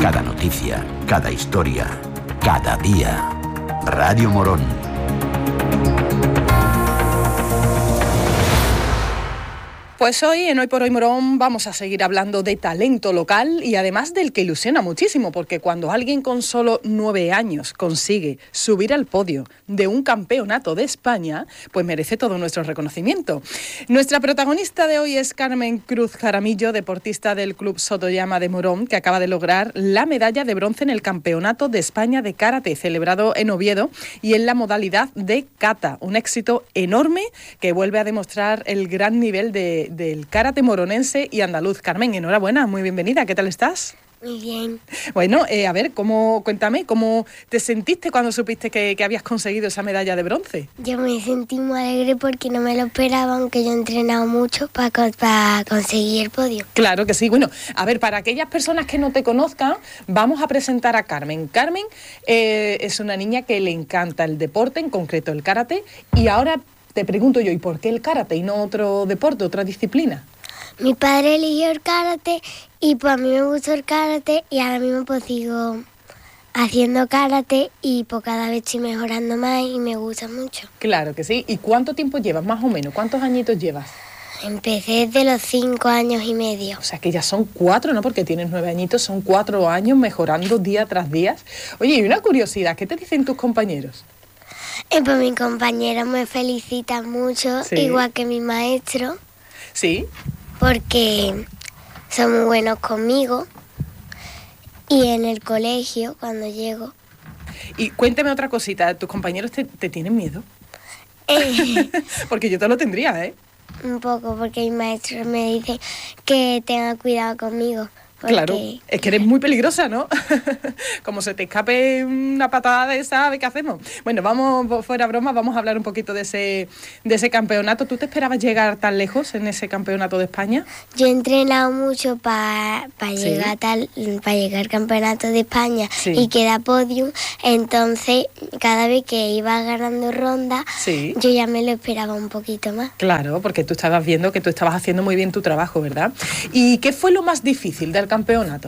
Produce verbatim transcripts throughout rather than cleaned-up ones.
Cada noticia, cada historia, cada día. Radio Morón. Pues hoy, en Hoy por Hoy Morón, vamos a seguir hablando de talento local y además del que ilusiona muchísimo, porque cuando alguien con solo nueve años consigue subir al podio de un campeonato de España, pues merece todo nuestro reconocimiento. Nuestra protagonista de hoy es Carmen Cruz Jaramillo, deportista del Club Sotoyama de Morón, que acaba de lograr la medalla de bronce en el Campeonato de España de Karate, celebrado en Oviedo y en la modalidad de kata. Un éxito enorme que vuelve a demostrar el gran nivel de del karate moronense y andaluz. Carmen, enhorabuena, muy bienvenida, ¿qué tal estás? Muy bien. Bueno, eh, a ver, ¿cómo, cuéntame, ¿cómo te sentiste cuando supiste que, que habías conseguido esa medalla de bronce? Yo me sentí muy alegre porque no me lo esperaba, aunque yo he entrenado mucho para para conseguir el podio. Claro que sí. Bueno, a ver, para aquellas personas que no te conozcan, vamos a presentar a Carmen. Carmen eh, es una niña que le encanta el deporte, en concreto el karate, y ahora te pregunto yo, ¿y por qué el karate y no otro deporte, otra disciplina? Mi padre eligió el karate y pues a mí me gustó el karate y ahora mismo pues sigo haciendo karate y pues cada vez estoy mejorando más y me gusta mucho. Claro que sí. ¿Y cuánto tiempo llevas, más o menos? ¿Cuántos añitos llevas? Empecé desde los cinco años y medio. O sea que ya son cuatro, ¿no? Porque tienes nueve añitos, son cuatro años mejorando día tras día. Oye, y una curiosidad, ¿qué te dicen tus compañeros? Y pues mis compañeros me felicitan mucho, sí. Igual que mi maestro. Sí. Porque son muy buenos conmigo. Y en el colegio, cuando llego. Y cuéntame otra cosita, ¿tus compañeros te, te tienen miedo? Eh, porque yo te lo tendría, ¿eh? Un poco, porque mi maestro me dice que tenga cuidado conmigo. Porque... Claro, es que eres muy peligrosa, ¿no? Como se te escape una patada de esa, ¿qué hacemos? Bueno, vamos, fuera broma, vamos a hablar un poquito de ese, de ese campeonato. ¿Tú te esperabas llegar tan lejos en ese campeonato de España? Yo he entrenado mucho para pa ¿Sí? llegar tal, para llegar al campeonato de España, sí. Y queda podium. Entonces, cada vez que iba ganando ronda, sí. Yo ya me lo esperaba un poquito más. Claro, porque tú estabas viendo que tú estabas haciendo muy bien tu trabajo, ¿verdad? ¿Y qué fue lo más difícil del campeonato?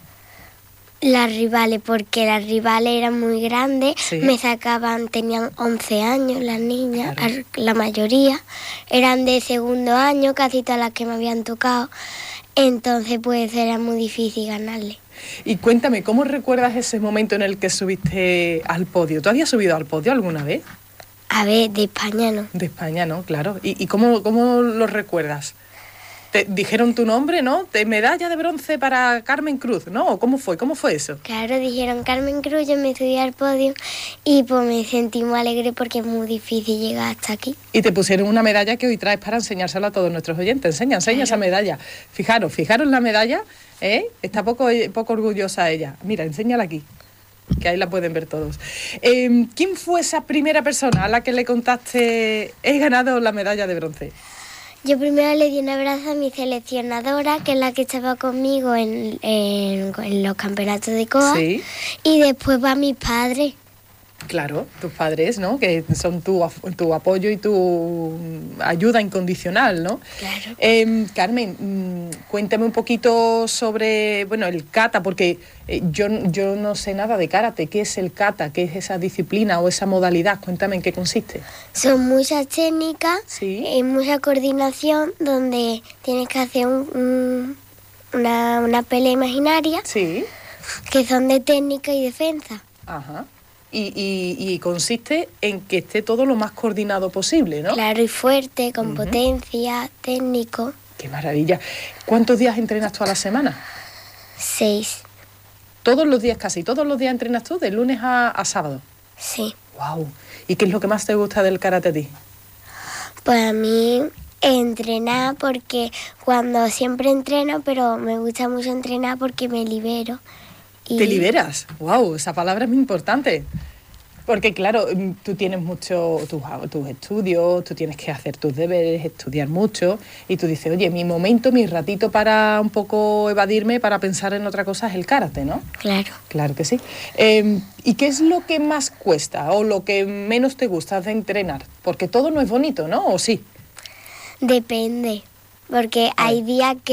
Las rivales, porque las rivales eran muy grandes, sí. Me sacaban, tenían once años las niñas, claro. La mayoría eran de segundo año, casi todas las que me habían tocado, entonces pues era muy difícil ganarle. Y cuéntame, ¿cómo recuerdas ese momento en el que subiste al podio? ¿Tú habías subido al podio alguna vez? A ver, de España no. De España no, claro. ¿Y, y cómo, cómo lo recuerdas? Te dijeron tu nombre, ¿no? De medalla de bronce para Carmen Cruz, ¿no? ¿Cómo fue? ¿Cómo fue eso? Claro, dijeron Carmen Cruz, yo me subí al podio y pues me sentí muy alegre porque es muy difícil llegar hasta aquí. Y te pusieron una medalla que hoy traes para enseñársela a todos nuestros oyentes. Enseña, enseña claro. Esa medalla. Fijaros, fijaros la medalla, ¿eh? Está poco, poco orgullosa ella. Mira, enséñala aquí, que ahí la pueden ver todos. Eh, ¿Quién fue esa primera persona a la que le contaste, he ganado la medalla de bronce? Yo primero le di un abrazo a mi seleccionadora, que es la que estaba conmigo en, en, en los campeonatos de C O A, sí. Y después va mis padres. Claro, tus padres, ¿no? Que son tu, tu apoyo y tu ayuda incondicional, ¿no? Claro. Eh, Carmen, cuéntame un poquito sobre, bueno, el kata, porque yo, yo no sé nada de karate. ¿Qué es el kata? ¿Qué es esa disciplina o esa modalidad? Cuéntame en qué consiste. Son muchas técnicas, sí. Y mucha coordinación, donde tienes que hacer un, un, una, una pelea imaginaria, sí. Que son de técnica y defensa. Ajá. Y, y, y consiste en que esté todo lo más coordinado posible, ¿no? Claro, y fuerte, con uh-huh. potencia, técnico. ¡Qué maravilla! ¿Cuántos días entrenas tú a la semana? Seis. ¿Todos los días, casi todos los días entrenas tú, de lunes a, a sábado? Sí. ¡Wow! ¿Y qué es lo que más te gusta del karate a ti? Pues a mí entrenar, porque cuando siempre entreno, pero me gusta mucho entrenar porque me libero. Y... ¿Te liberas? ¡Wow! Esa palabra es muy importante. Porque, claro, tú tienes mucho, tus, tus estudios, tú tienes que hacer tus deberes, estudiar mucho, y tú dices, oye, mi momento, mi ratito para un poco evadirme, para pensar en otra cosa es el karate, ¿no? Claro. Claro que sí. Eh, ¿Y qué es lo que más cuesta o lo que menos te gusta de entrenar? Porque todo no es bonito, ¿no? ¿O sí? Depende, porque hay días que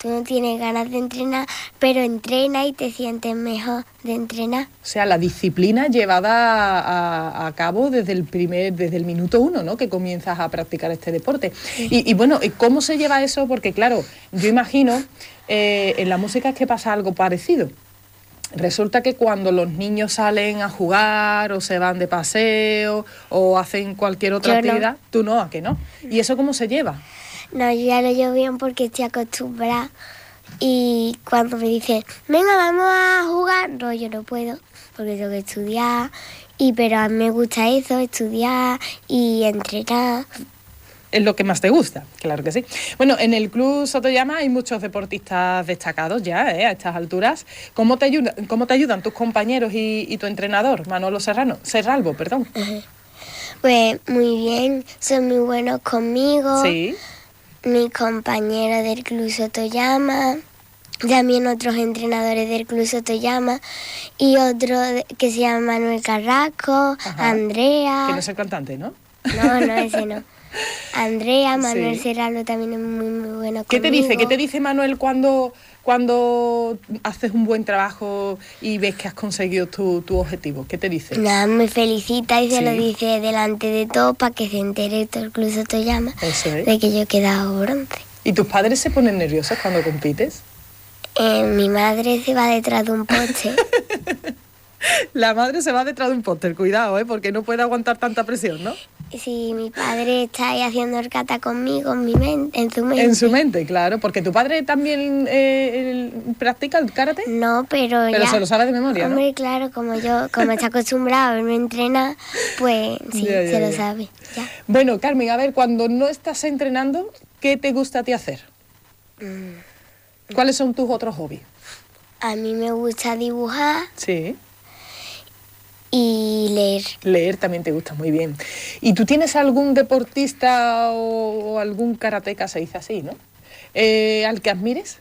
tú no tienes ganas de entrenar, pero entrena y te sientes mejor de entrenar. O sea, la disciplina llevada a, a cabo desde el primer, desde el minuto uno, ¿no? Que comienzas a practicar este deporte. Sí. Y, y bueno, ¿cómo se lleva eso? Porque claro, yo imagino eh, en la música es que pasa algo parecido. Resulta que cuando los niños salen a jugar o se van de paseo o hacen cualquier otra yo actividad, no. tú no, ¿a que no? ¿Y eso cómo se lleva? No, yo ya lo llevo bien porque estoy acostumbrada. Y cuando me dicen, venga, vamos a jugar, no, yo no puedo, porque tengo que estudiar. Y pero a mí me gusta eso, estudiar y entrenar. Es lo que más te gusta, claro que sí. Bueno, en el Club Sotoyama hay muchos deportistas destacados ya, ¿eh? A estas alturas. ¿Cómo te ayuda, cómo te ayudan tus compañeros y, y tu entrenador, Manolo Serrano? Serralbo, perdón. Uh-huh. Pues muy bien, son muy buenos conmigo. Sí. Mis compañeros del Club Sotoyama, también otros entrenadores del Club Sotoyama y otro que se llama Manuel Carrasco, Ajá. Andrea. Que no es el cantante, ¿no? No, no, ese no. Andrea, Manuel sí. Serrano también es muy, muy bueno conmigo. ¿Qué te dice? ¿Qué te dice Manuel cuando, cuando haces un buen trabajo y ves que has conseguido tu, tu objetivo? ¿Qué te dice? Nada, me felicita y sí. se lo dice delante de todo para que se entere todo el Club Sotoyama Eso es. de que yo he quedado bronce. ¿Y tus padres se ponen nerviosos cuando compites? Eh, mi madre se va detrás de un poste. La madre se va detrás de un póster, cuidado, ¿eh? Porque no puede aguantar tanta presión, ¿no? Sí, mi padre está ahí haciendo el kata conmigo en, mi mente, en su mente. En su mente, claro, porque tu padre también eh, el, practica el karate. No, pero, pero ya... Pero se lo sabe de memoria, Hombre, ¿no? claro, como yo, como está acostumbrado a verme entrenar, pues sí, ya, ya, se ya. lo sabe, ya. Bueno, Carmen, a ver, cuando no estás entrenando, ¿qué te gusta a ti hacer? Mm. ¿Cuáles son tus otros hobbies? A mí me gusta dibujar. Sí. Y leer. Leer también te gusta, muy bien. ¿Y tú tienes algún deportista o, o algún karateca, se dice así, ¿no? Eh, ¿Al que admires?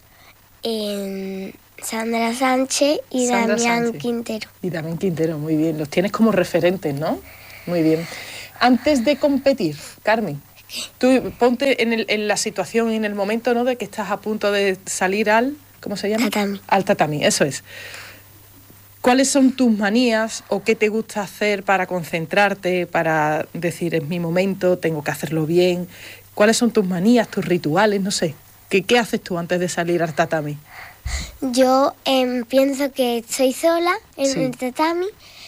Eh, Sandra Sánchez y Sandra Damián Sánchez. Quintero. Y Damián Quintero, muy bien. Los tienes como referentes, ¿no? Muy bien. Antes de competir, Carmen, tú ponte en, el, en la situación, en el momento, ¿no?, de que estás a punto de salir al... ¿Cómo se llama? Tatami. Al tatami, eso es. ¿Cuáles son tus manías o qué te gusta hacer para concentrarte, para decir, es mi momento, tengo que hacerlo bien? ¿Cuáles son tus manías, tus rituales? No sé. ¿Qué, qué haces tú antes de salir al tatami? Yo eh, pienso que estoy sola en Sí. el tatami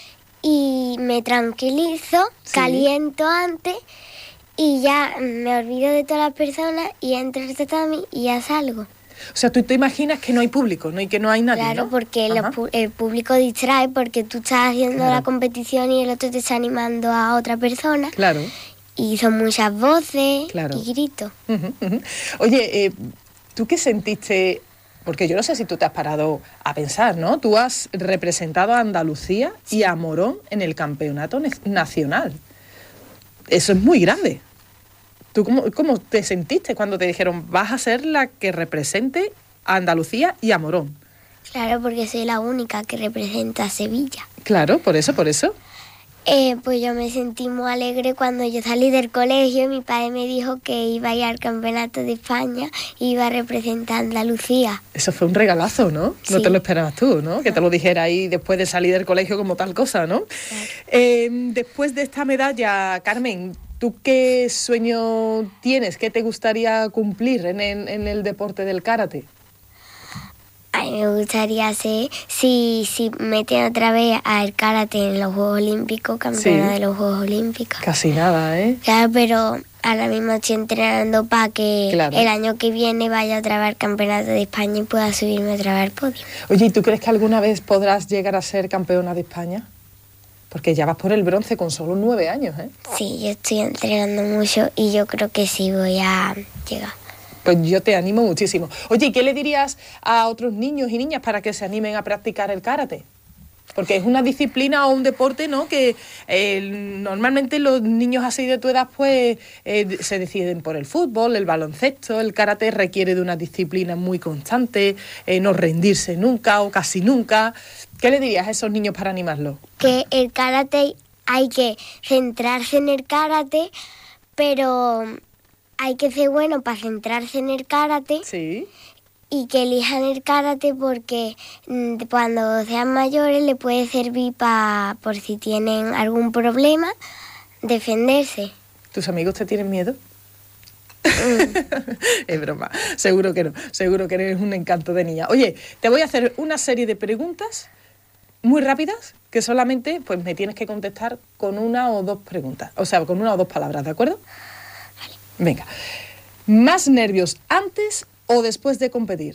y me tranquilizo, Sí. caliento antes y ya me olvido de todas las personas y entro al tatami y ya salgo. O sea, tú te imaginas que no hay público, ¿no? Y que no hay nadie, Claro, ¿no? porque los Ajá. pu- el público distrae porque tú estás haciendo Claro. la competición y el otro te está animando a otra persona. Claro. Y son muchas voces Claro. y gritos. Uh-huh, uh-huh. Oye, eh, ¿tú qué sentiste? Porque yo no sé si tú te has parado a pensar, ¿no? Tú has representado a Andalucía y a Morón en el campeonato ne- nacional. Eso es muy grande. ¿Tú cómo, cómo te sentiste cuando te dijeron vas a ser la que represente a Andalucía y a Morón? Claro, porque soy la única que representa a Sevilla. Claro, por eso, por eso. Eh, pues yo me sentí muy alegre cuando yo salí del colegio y mi padre me dijo que iba a ir al campeonato de España y iba a representar a Andalucía. Eso fue un regalazo, ¿no? Sí. No te lo esperabas tú, ¿no? Que te lo dijera ahí después de salir del colegio como tal cosa, ¿no? Claro. Eh, después de esta medalla, Carmen, ¿tú qué sueño tienes? ¿Qué te gustaría cumplir en el, en el deporte del karate? A mí me gustaría ser, si, si meten otra vez al karate en los Juegos Olímpicos, campeona Sí. de los Juegos Olímpicos. Casi nada, ¿eh? Claro, pero ahora mismo estoy entrenando para que Claro. el año que viene vaya otra vez al campeonato de España y pueda subirme otra vez al podio. Oye, ¿y tú crees que alguna vez podrás llegar a ser campeona de España? Porque ya vas por el bronce con solo nueve años, ¿eh? Sí, yo estoy entrenando mucho y yo creo que sí voy a llegar. Pues yo te animo muchísimo. Oye, ¿y qué le dirías a otros niños y niñas para que se animen a practicar el karate? Porque es una disciplina o un deporte, ¿no?, que eh, normalmente los niños así de tu edad pues eh, se deciden por el fútbol, el baloncesto. El karate requiere de una disciplina muy constante, eh, no rendirse nunca o casi nunca. ¿Qué le dirías a esos niños para animarlos? Que el karate hay que centrarse en el karate, pero hay que ser bueno para centrarse en el karate Sí. y que elijan el karate porque mm, cuando sean mayores le puede servir para, por si tienen algún problema, defenderse. ¿Tus amigos te tienen miedo? Mm. Es broma, seguro que no, seguro que eres un encanto de niña. Oye, te voy a hacer una serie de preguntas muy rápidas que solamente pues me tienes que contestar con una o dos preguntas, o sea, con una o dos palabras, ¿de acuerdo? Vale. Venga. ¿Más nervios antes o después de competir?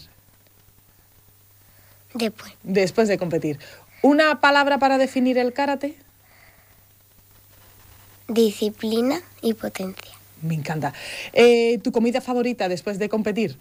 Después. Después de competir. ¿Una palabra para definir el karate? Disciplina y potencia. Me encanta. Eh, ¿Tu comida favorita después de competir?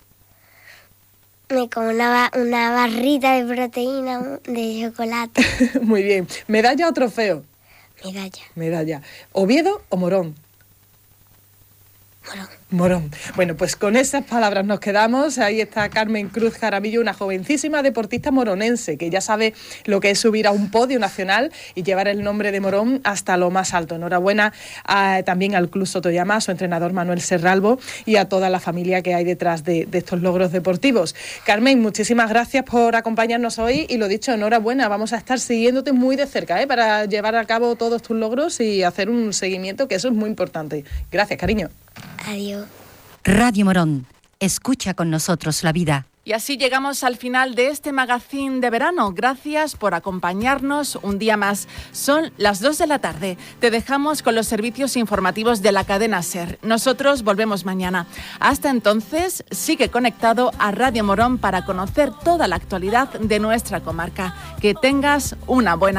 Me como una, una barrita de proteína de chocolate. Muy bien. ¿Medalla o trofeo? Medalla. Medalla. ¿Oviedo o Morón? Morón. Morón. Bueno, pues con esas palabras nos quedamos. Ahí está Carmen Cruz Jaramillo, una jovencísima deportista moronense que ya sabe lo que es subir a un podio nacional y llevar el nombre de Morón hasta lo más alto. Enhorabuena a, también al Club Sotoyama, a su entrenador Manuel Serralbo y a toda la familia que hay detrás de, de estos logros deportivos. Carmen, muchísimas gracias por acompañarnos hoy y lo dicho, enhorabuena. Vamos a estar siguiéndote muy de cerca, ¿eh? Para llevar a cabo todos tus logros y hacer un seguimiento, que eso es muy importante. Gracias, cariño. Adiós. Radio Morón, escucha con nosotros la vida. Y así llegamos al final de este magazín de verano. Gracias por acompañarnos un día más. Son las dos de la tarde. Te dejamos con los servicios informativos de la cadena SER. Nosotros volvemos mañana. Hasta entonces, sigue conectado a Radio Morón para conocer toda la actualidad de nuestra comarca. Que tengas una buena